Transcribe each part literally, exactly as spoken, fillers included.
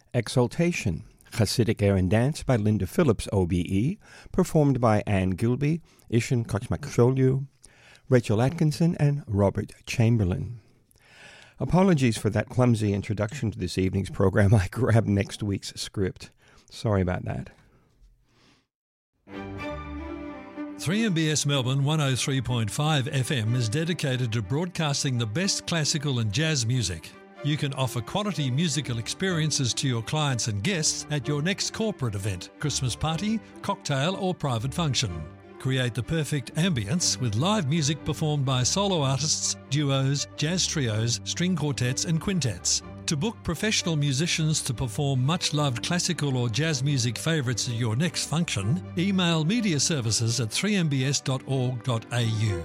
Exaltation, Hasidic Air and Dance by Linda Phillips, O B E, performed by Anne Gilby, Ishan Kochmaksholu, Rachel Atkinson, and Robert Chamberlain. Apologies for that clumsy introduction to this evening's program. I grabbed next week's script. Sorry about that. three M B S Melbourne one oh three point five F M is dedicated to broadcasting the best classical and jazz music. You can offer quality musical experiences to your clients and guests at your next corporate event, Christmas party, cocktail or private function. Create the perfect ambience with live music performed by solo artists, duos, jazz trios, string quartets and quintets. To book professional musicians to perform much-loved classical or jazz music favourites at your next function, email media services at three m b s dot org dot a u.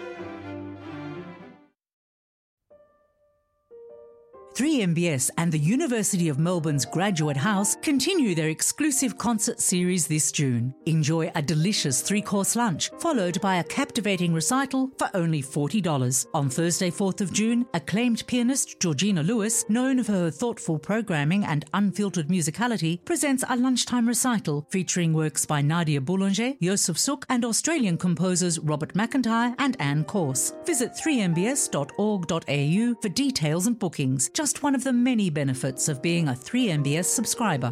three M B S and the University of Melbourne's Graduate House continue their exclusive concert series this June. Enjoy a delicious three-course lunch, followed by a captivating recital for only forty dollars. On Thursday, fourth of June, acclaimed pianist Georgina Lewis, known for her thoughtful programming and unfiltered musicality, presents a lunchtime recital featuring works by Nadia Boulanger, Joseph Suk, and Australian composers Robert McIntyre and Anne Corse. Visit three m b s dot org dot a u for details and bookings. Just one of the many benefits of being a three M B S subscriber.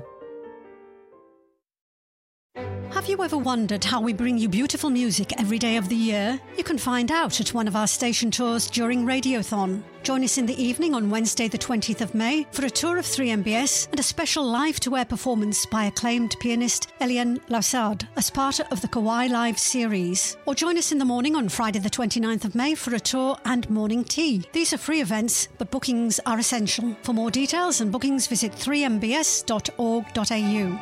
Have you ever wondered how we bring you beautiful music every day of the year? You can find out at one of our station tours during Radiothon. Join us in the evening on Wednesday the twentieth of May for a tour of three M B S and a special live-to-air performance by acclaimed pianist Eliane Lassard as part of the Kauai Live series. Or join us in the morning on Friday the twenty-ninth of May for a tour and morning tea. These are free events, but bookings are essential. For more details and bookings, visit three m b s dot org dot a u.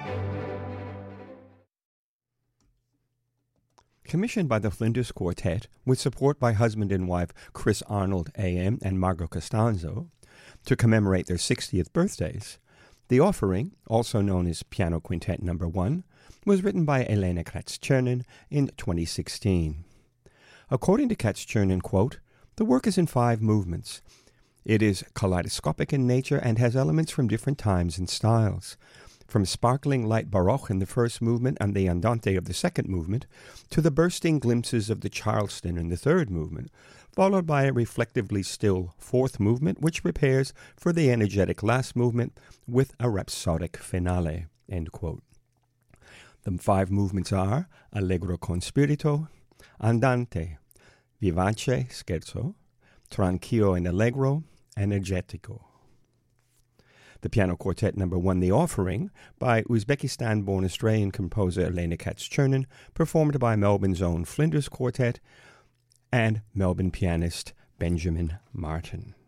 Commissioned by the Flinders Quartet, with support by husband and wife Chris Arnold A M and Margot Costanzo, to commemorate their sixtieth birthdays, The Offering, also known as Piano Quintet Number One, was written by Elena Katz-Chernin in twenty sixteen. According to Katz-Chernin, quote, "The work is in five movements. It is kaleidoscopic in nature and has elements from different times and styles. From sparkling light baroque in the first movement and the andante of the second movement, to the bursting glimpses of the Charleston in the third movement, followed by a reflectively still fourth movement, which prepares for the energetic last movement with a rhapsodic finale." End quote. The five movements are Allegro con spirito, Andante, Vivace scherzo, Tranquillo and Allegro, Energetico. The Piano Quartet Number One, The Offering, by Uzbekistan-born Australian composer Elena Katz-Chernin, performed by Melbourne's own Flinders Quartet and Melbourne pianist Benjamin Martin.